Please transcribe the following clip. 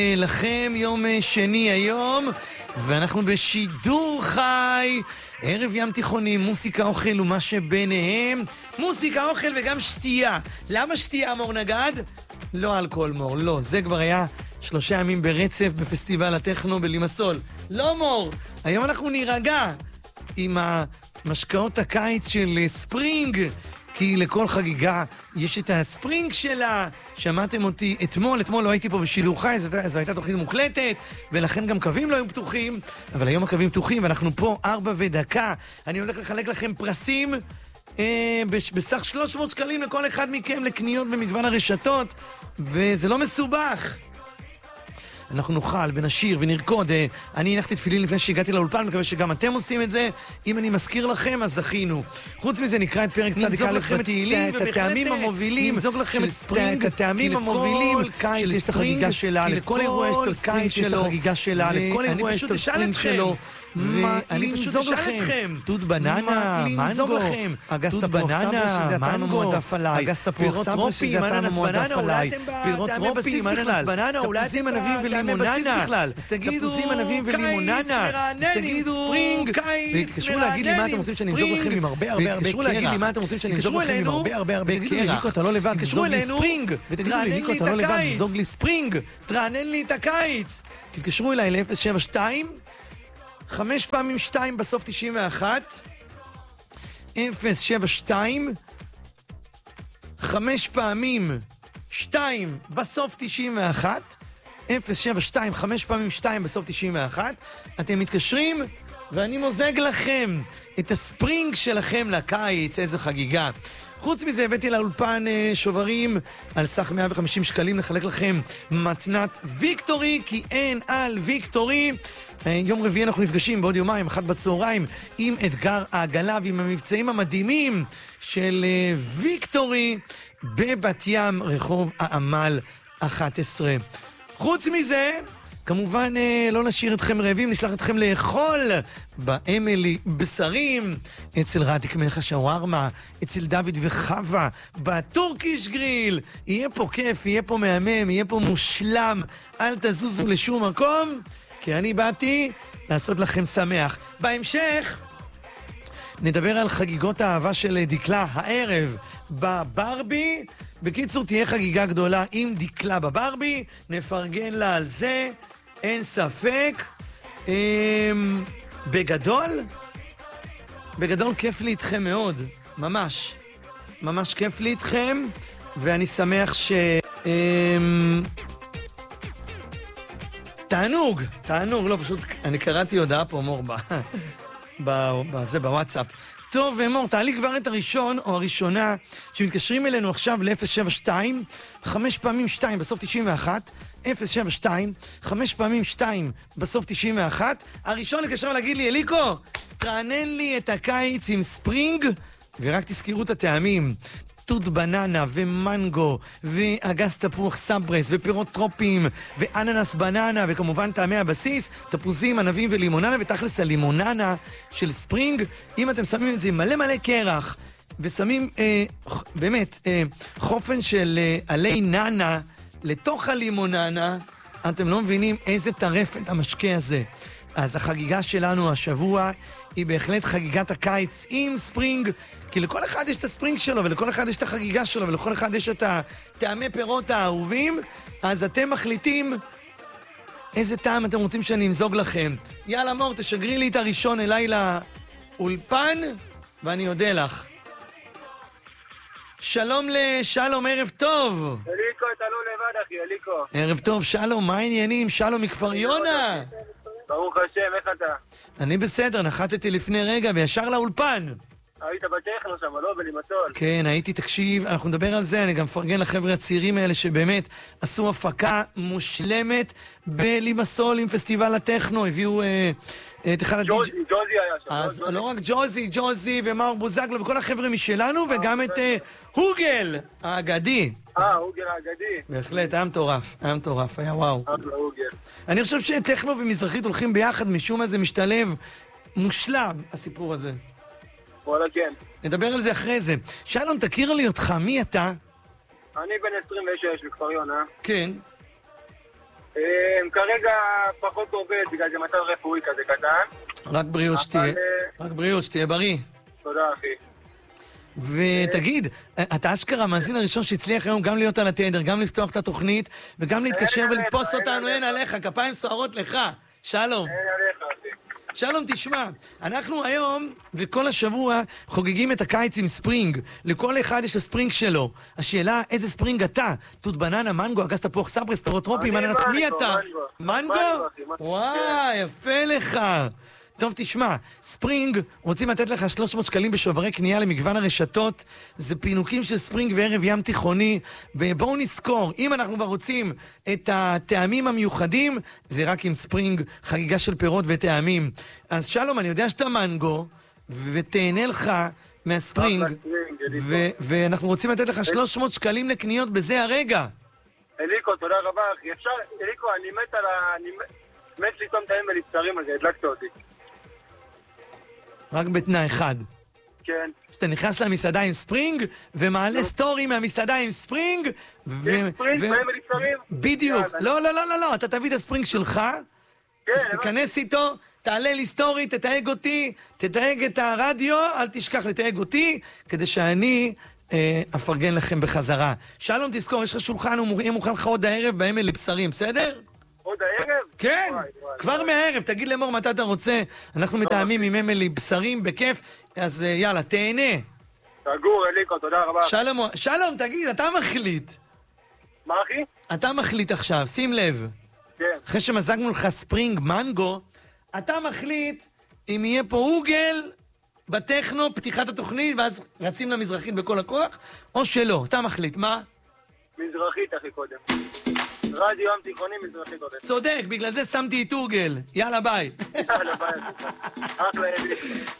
לכם יום שני היום, ואנחנו בשידור חי, ערב ים תיכוני, מוסיקה, אוכל ומה שביניהם. מוסיקה, אוכל וגם שתייה. למה שתייה, מור נגד? לא אלכוהול, מור, לא. זה כבר היה 3 ימים ברצף בפסטיבל הטכנו בלימסול. לא, מור, היום אנחנו נירגע עם המשקאות הקיץ של ספרינג, כי לכל חגיגה יש את הספרינג שלה. שמעתם אותי אתמול לא הייתי פה בשידור חי, זו הייתה תוכנית מוקלטת, ולכן גם קווים לא היו פתוחים, אבל היום הקווים פתוחים, ואנחנו פה 4 ודקה. אני הולך לחלק לכם פרסים בסך 300 שקלים לכל אחד מכם לקניות במגוון הרשתות, וזה לא מסובך. אנחנו נוכל ונשיר ונרקוד. אני הנחתי תפילין לפני שהגעתי לאולפן, מקווה שגם אתם עושים את זה. אם אני מזכיר לכם, אז זכינו. חוץ מזה נקרא את פרק צדיק א' בתהילים, את הטעמים המובילים של ספרינג, את הטעמים המובילים. קיץ יש את החגיגה שלה, לכל אירוע יש את הספרינג שלו, יש את החגיגה שלה, לכל אירוע יש את הספרינג שלו. ואני פשוט אשאל אתכם, תות בננה, מנגו, אגסת בננה, מנגו, אגסת פירות טרופים, אננס בננה, אולי אתם בטעמי בסיס בכלל, תפוזים ענבים ולימוננה, אז תגידו קיץ מרענני, ספרינג, קיץ מרענני, ספרינג, תתקשרו להגיד לי מה אתם רוצים שאני אנזוג לכם עם הרבה קרח, ליקו אתה לא לבד, תתקשרו אלינו, תרענן לי את הקיץ, תרענן לי את הקיץ, תתקשרו אליי ל-072 5 פעמים 2 בסוף 91 072 5 פעמים 2 בסוף 91 072 5 פעמים 2 בסוף 91. אתם מתקשרים ואני מוזג לכם את הספרינג שלכם לקיץ. איזה חגיגה. חוץ מזה הבאתי לאולפן שוברים על סך 150 שקלים לחלק לכם מתנת ויקטורי, כי אין על ויקטורי. יום רביעי אנחנו נפגשים בעוד יומיים, 1 בצהריים, עם אתגר העגלה ועם המבצעים המדהימים של ויקטורי בבת ים, רחוב העמל 11. חוץ מזה, כמובן לא נשאיר אתכם רעבים, נשלח אתכם לאכול באמילי בשרים, אצל רדיק מלך השווארמה, אצל דוד וחווה, בטורקיש גריל. יהיה פה כיף, יהיה פה מהמם, יהיה פה מושלם. אל תזוזו לשום מקום, כי אני באתי לעשות לכם שמח. בהמשך נדבר על חגיגות האהבה של דקלה הערב בברבי. בקיצור, תהיה חגיגה גדולה עם דקלה בברבי, נפרגן לה על זה, אין ספק. בגדול כיף לי איתכם מאוד, ממש כיף לי איתכם, ואני שמח תענוג, לא, פשוט אני קראתי הודעה פה מור בוואטסאפ. טוב, מור, תעלי כבר את הראשון או הראשונה שמתקשרים אלינו עכשיו ל-072 5 פעמים 2 בסוף 91 072 5 פעמים 2 בסוף 91. הראשון לקשר ולהגיד לי, אליקו, תרענן לי את הקיץ עם ספרינג, ורק תזכירו את הטעמים. תות בננה ומנגו ואגס תפוח סברס ופירות טרופים ואננס בננה, וכמובן טעמי הבסיס, תפוזים, ענבים ולימוננה. ותכלס הלימוננה של ספרינג, אם אתם שמים את זה מלא קרח ושמים באמת חופן של עלי ננה לתוך הלימוננה, אתם לא מבינים איזה טרפת המשקה הזה. אז החגיגה שלנו השבוע היא בהחלט חגיגת הקיץ עם ספרינג, כי לכל אחד יש את הספרינג שלו, ולכל אחד יש את החגיגה שלו, ולכל אחד יש את הטעמי פירות האהובים. אז אתם מחליטים איזה טעם אתם רוצים שאני אמזוג לכם. יאללה מור, תשגרי לי את הראשון אליי לאולפן, ואני יודע לך. שלום לשלום, ערב טוב. אליקו, אתה לא לבד אחי, אליקו. ערב טוב, שלום, מה העניינים? שלום מכפר יונה. ברוך השם, איך אתה? אני בסדר, נחתתי לפני רגע וישר לאולפן. היית בטכנו שם, לא? בלימסול. כן, הייתי, תקשיב, אנחנו נדבר על זה, אני גם מפרגן לחבר'ה הצעירים האלה שבאמת עשו הפקה מושלמת בלימסול עם פסטיבל הטכנו, הביאו את אחד ג'וזי היה שם. אז לא רק ג'וזי ומאור בוזגלו וכל החבר'ה משלנו, וגם את הוגל האגדי. הוגל האגדי. בהחלט, היה מטורף, היה וואו. אני חושב שטכנו ומזרחית הולכים ביחד, משום מה זה משתלב מושלם, הסיפור הזה. וואלה, כן. נדבר על זה אחרי זה. שלום, תכיר לי אותך, מי אתה? אני בן 26 בכפר יונה. כן. כרגע פחות עובד, בגלל זה מצב רפואי כזה קטן. רק בריאות שתהיה. רק בריאות, שתהיה בריא. תודה, אחי. ותגיד, אתה אשכרה המאזין הראשון שהצליח היום גם להיות על התדר, גם לפתוח את התוכנית, וגם להתקשר ולתפוס אותנו, אין עליך, כפיים סוערות לך. שלום. אין עליך, אחי. שלום, תשמע, אנחנו היום וכל השבוע חוגגים את הקיץ עם ספרינג. לכל אחד יש הספרינג שלו. השאלה, איזה ספרינג אתה? תות בננה, מנגו, אגס תפוח סברס, פירות טרופים, אננס, מי אתה? מנגו? וואי, יפה לך. טוב, תשמע, ספרינג רוצים לתת לך 300 שקלים בשוברי קנייה למגוון הרשתות. זה פינוקים של ספרינג וערב ים תיכוני. ובואו נזכור, אם אנחנו כבר רוצים את הטעמים המיוחדים, זה רק עם ספרינג, חגיגה של פירות וטעמים. אז שלום, אני יודע שאתה מנגו, ותהנה לך מהספרינג, ואנחנו רוצים לתת לך 300 שקלים לקניות בזה הרגע. אליקו, תודה רבה, אחי. אליקו, אני מת לטעום טעים ולבשרים על זה, הדלקת אותי. רק בתנאי אחד. כן. שאתה נכנס למסעדה עם ספרינג, ומעלה סטורי מהמסעדה עם ספרינג, ספרינג, טעים ולבשרים? בדיוק. לא, אתה תביא את הספרינג שלך, תיכנס איתו, תעלה לי סטורי, תתייג אותי, תתייג את הרדיו, אל תשכח לתייג אותי, כדי שאני אפרגן לכם בחזרה. שלום, תזכור, יש לך שולחן, הוא יהיה מוכן לך עוד הערב בהם לבשרים, בסדר? עוד הערב? כן, כבר מהערב, תגיד למור מתי אתה רוצה. אנחנו מתאמים עם אמילי בשרים בכיף, אז יאללה, תהנה. סגור, אליקו, תודה רבה. שלום, תגיד, אתה מחליט. מה, אחי? אתה מחליט עכשיו, שים לב. כן. אחרי שמזגנו לך ספרינג מנגו, אתה מחליט אם יהיה פה אוגל בטכנו, פתיחת התוכנית, ואז רצים למזרחית בכל הכוח, או שלא. אתה מחליט, מה? מזרחית, אחי, קודם. רדיו ים תיכוני, מזרחית קודם. צודק, בגלל זה שמתי את אוגל. יאללה, ביי. יאללה, ביי. אחלה, אלי.